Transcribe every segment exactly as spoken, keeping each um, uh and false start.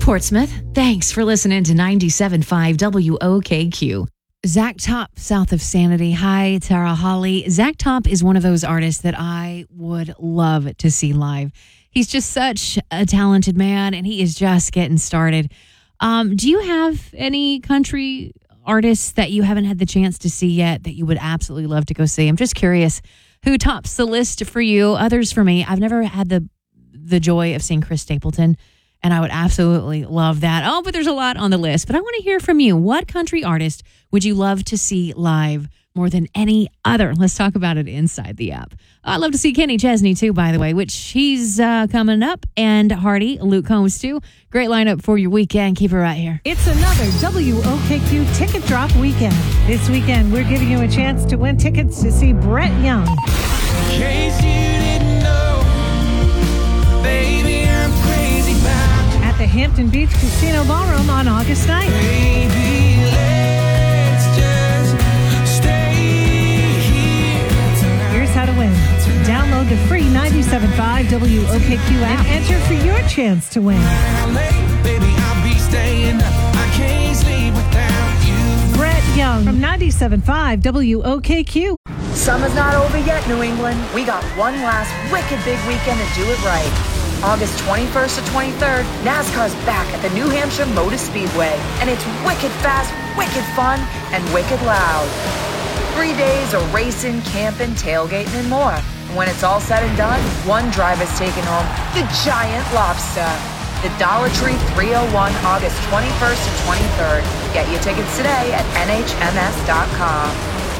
Portsmouth. Thanks for listening to ninety-seven point five W O K Q. Zach Top, south of Sanity. Hi, Tara Holly. Zach Top is one of those artists that I would love to see live. He's just such a talented man, and he is just getting started. Um, do you have any country artists that you haven't had the chance to see yet that you would absolutely love to go see? I'm just curious who tops the list for you. Others for me. I've never had the the joy of seeing Chris Stapleton, and I would absolutely love that. Oh, but there's a lot on the list. But I want to hear from you. What country artist would you love to see live more than any other? Let's talk about it inside the app. I'd love to see Kenny Chesney, too, by the way, which he's uh, coming up. And Hardy, Luke Combs, too. Great lineup for your weekend. Keep it right here. It's another W O K Q Ticket Drop weekend. This weekend, we're giving you a chance to win tickets to see Brett Young. In case you didn't know, baby, I'm crazy about at the Hampton Beach Casino Ballroom on August ninth. Baby, let's just stay here tonight. Here's how to win. Download the free ninety-seven point five W O K Q app and enter for your chance to win. Baby, I'll be staying up. I can't sleep without you. Brett Young from ninety-seven point five W O K Q. Summer's not over yet, New England. We got one last wicked big weekend to do it right. August twenty-first to twenty-third, NASCAR's back at the New Hampshire Motor Speedway, and it's wicked fast, wicked fun, and wicked loud. Three days of racing, camping, tailgating, and more. And when it's all said and done, one driver's taking home the giant lobster. The Dollar Tree three oh one, August twenty-first to twenty-third. Get your tickets today at N H M S dot com.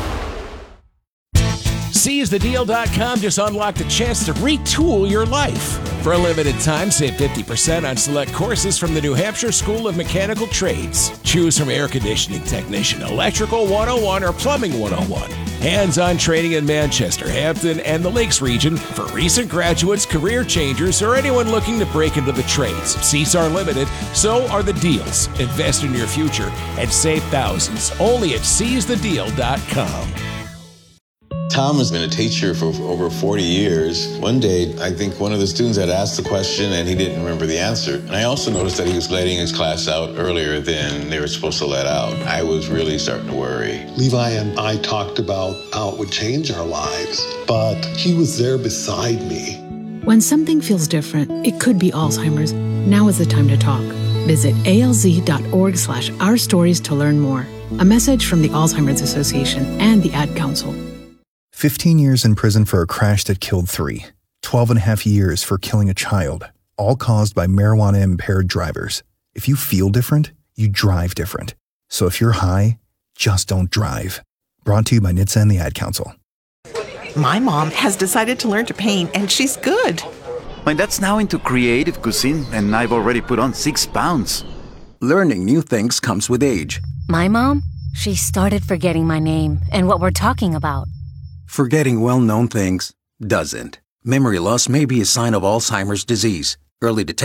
Seize the deal dot com just unlocked a chance to retool your life. For a limited time, save fifty percent on select courses from the New Hampshire School of Mechanical Trades. Choose from air conditioning technician, electrical one oh one, or plumbing one oh one. Hands-on training in Manchester, Hampton, and the Lakes region for recent graduates, career changers, or anyone looking to break into the trades. Seats are limited, so are the deals. Invest in your future and save thousands only at seize the deal dot com. Tom has been a teacher for over forty years. One day, I think one of the students had asked the question and he didn't remember the answer. And I also noticed that he was letting his class out earlier than they were supposed to let out. I was really starting to worry. Levi and I talked about how it would change our lives, but he was there beside me. When something feels different, it could be Alzheimer's. Now is the time to talk. Visit A L Z dot org slash our stories to learn more. A message from the Alzheimer's Association and the Ad Council. fifteen years in prison for a crash that killed three. twelve and a half years for killing a child, all caused by marijuana-impaired drivers. If you feel different, you drive different. So if you're high, just don't drive. Brought to you by N H T S A and the Ad Council. My mom has decided to learn to paint, and she's good. My dad's now into creative cuisine, and I've already put on six pounds. Learning new things comes with age. My mom, she started forgetting my name and what we're talking about. Forgetting well-known things doesn't. Memory loss may be a sign of Alzheimer's disease. Early detection